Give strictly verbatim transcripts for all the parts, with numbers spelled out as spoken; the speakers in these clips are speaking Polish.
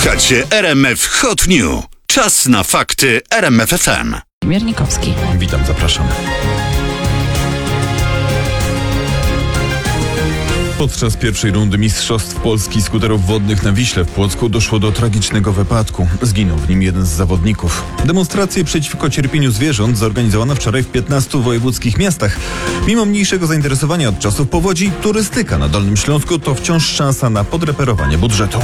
Słuchacie R M F Hot New. Czas na fakty R M F F M. Miernikowski. Witam, zapraszam. Podczas pierwszej rundy Mistrzostw Polski skuterów wodnych na Wiśle w Płocku doszło do tragicznego wypadku. Zginął w nim jeden z zawodników. Demonstracje przeciwko cierpieniu zwierząt zorganizowano wczoraj w piętnastu wojewódzkich miastach. Mimo mniejszego zainteresowania od czasów powodzi, turystyka na Dolnym Śląsku to wciąż szansa na podreperowanie budżetu.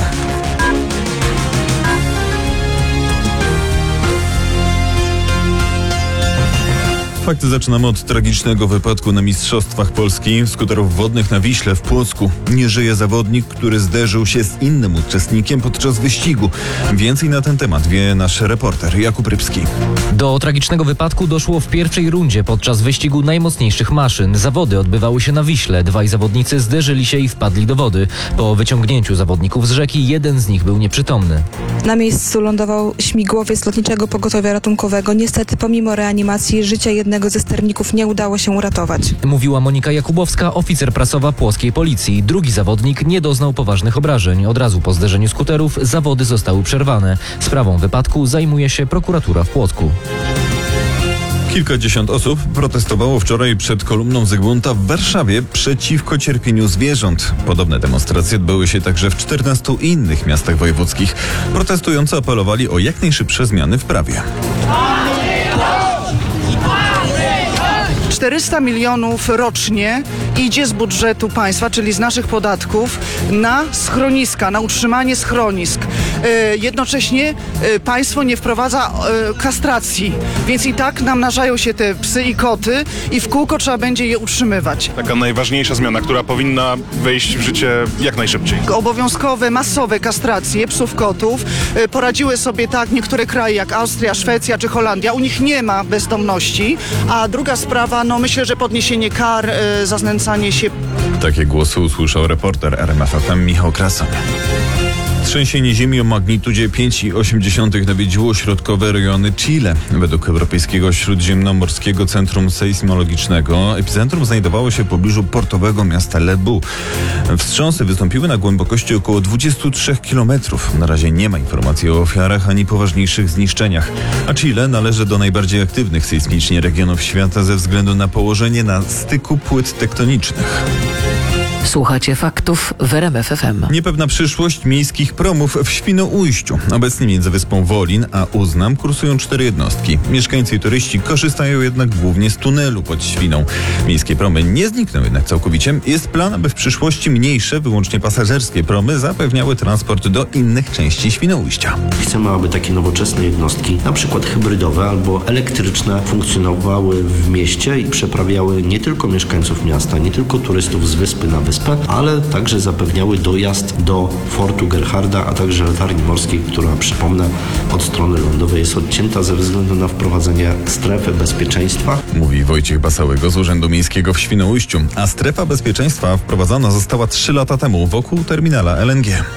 Fakty zaczynamy od tragicznego wypadku na Mistrzostwach Polski skuterów wodnych na Wiśle w Płocku. Nie żyje zawodnik, który zderzył się z innym uczestnikiem podczas wyścigu. Więcej na ten temat wie nasz reporter Jakub Rybski. Do tragicznego wypadku doszło w pierwszej rundzie podczas wyścigu najmocniejszych maszyn. Zawody odbywały się na Wiśle. Dwaj zawodnicy zderzyli się i wpadli do wody. Po wyciągnięciu zawodników z rzeki jeden z nich był nieprzytomny. Na miejscu lądował śmigłowiec Lotniczego Pogotowia Ratunkowego. Niestety pomimo reanimacji życia jednego ze sterników nie udało się uratować. Mówiła Monika Jakubowska, oficer prasowa płockiej policji. Drugi zawodnik nie doznał poważnych obrażeń. Od razu po zderzeniu skuterów zawody zostały przerwane. Sprawą wypadku zajmuje się prokuratura w Płocku. Kilkadziesiąt osób protestowało wczoraj przed kolumną Zygmunta w Warszawie przeciwko cierpieniu zwierząt. Podobne demonstracje odbyły się także w czternastu innych miastach wojewódzkich. Protestujący apelowali o jak najszybsze zmiany w prawie. czterysta milionów rocznie idzie z budżetu państwa, czyli z naszych podatków, na schroniska, na utrzymanie schronisk. E, jednocześnie e, państwo nie wprowadza e, kastracji, więc i tak namnażają się te psy i koty i w kółko trzeba będzie je utrzymywać. Taka najważniejsza zmiana, która powinna wejść w życie jak najszybciej. Obowiązkowe, masowe kastracje psów, kotów e, poradziły sobie tak niektóre kraje jak Austria, Szwecja czy Holandia. U nich nie ma bezdomności, a druga sprawa, no myślę, że podniesienie kar e, za znęcanie się. Takie głosy usłyszał reporter R M F F M Michał Krasoń. Trzęsienie ziemi o magnitudzie pięć przecinek osiem nawiedziło środkowe rejony Chile. Według Europejskiego Śródziemnomorskiego Centrum Sejsmologicznego epicentrum znajdowało się w pobliżu portowego miasta Lebu. Wstrząsy wystąpiły na głębokości około dwudziestu trzech kilometrów. Na razie nie ma informacji o ofiarach ani poważniejszych zniszczeniach. A Chile należy do najbardziej aktywnych sejsmicznie regionów świata ze względu na położenie na styku płyt tektonicznych. Słuchacie faktów w R M F F M. Niepewna przyszłość miejskich promów w Świnoujściu. Obecnie między wyspą Wolin a Uznam kursują cztery jednostki. Mieszkańcy i turyści korzystają jednak głównie z tunelu pod Świną. Miejskie promy nie znikną jednak całkowicie. Jest plan, aby w przyszłości mniejsze, wyłącznie pasażerskie promy zapewniały transport do innych części Świnoujścia. Chcemy, aby takie nowoczesne jednostki, na przykład hybrydowe albo elektryczne, funkcjonowały w mieście i przeprawiały nie tylko mieszkańców miasta, nie tylko turystów z wyspy na wyspę, ale także zapewniały dojazd do Fortu Gerharda, a także latarni morskiej, która, przypomnę, od strony lądowej jest odcięta ze względu na wprowadzenie strefy bezpieczeństwa. Mówi Wojciech Basałygo z Urzędu Miejskiego w Świnoujściu, a strefa bezpieczeństwa wprowadzona została trzy lata temu wokół terminala L N G.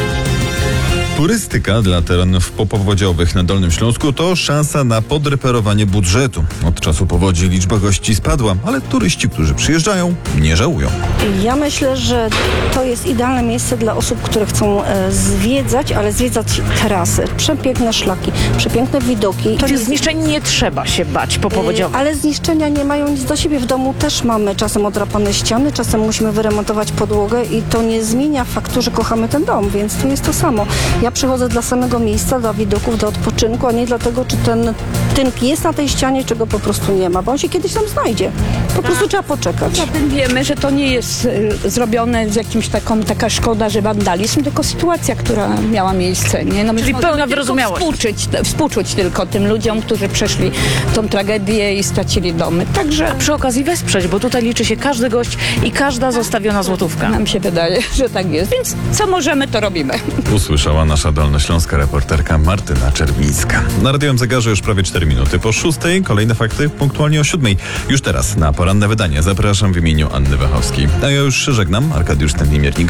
Turystyka dla terenów popowodziowych na Dolnym Śląsku to szansa na podreperowanie budżetu. Od czasu powodzi liczba gości spadła, ale turyści, którzy przyjeżdżają, nie żałują. Ja myślę, że to jest idealne miejsce dla osób, które chcą e, zwiedzać, ale zwiedzać trasy. Przepiękne szlaki, przepiękne widoki. To Czyli zniszczeń nie trzeba się bać popowodziowych. Ale zniszczenia nie mają nic do siebie. W domu też mamy czasem odrapane ściany, czasem musimy wyremontować podłogę i to nie zmienia faktu, że kochamy ten dom, więc to jest to samo. Ja przychodzę dla samego miejsca, dla widoków, dla odpoczynku, a nie dlatego, czy ten tynk jest na tej ścianie, czy go po prostu nie ma, bo on się kiedyś tam znajdzie. Po prostu trzeba poczekać. Zatem wiemy, że to nie jest y, zrobione z jakimś taką, taka szkoda, że wandalizm, tylko sytuacja, która miała miejsce. Nie? No, Czyli pełna wyrozumiałość. Współczuć, współczuć tylko tym ludziom, którzy przeszli tą tragedię i stracili domy. Także A przy okazji wesprzeć, bo tutaj liczy się każdy gość i każda zostawiona złotówka. nam się wydaje, że tak jest. Więc co możemy, to robimy. Usłyszała nasza dolnośląska reporterka Martyna Czerwińska. Na radiowym zegarze już prawie cztery minuty po szóstej. Kolejne fakty punktualnie o siódmej. Już teraz na poranne wydanie zapraszam w imieniu Anny Wachowskiej. A ja już się żegnam. Arkadiusz Stępni-Miernik.